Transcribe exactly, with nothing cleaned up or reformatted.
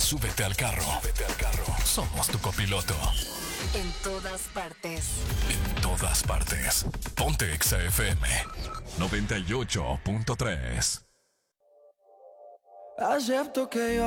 Súbete al carro. Súbete al carro. Somos tu copiloto. En todas partes. En todas partes. Ponte Exa F M noventa y ocho punto tres. Acepto que yo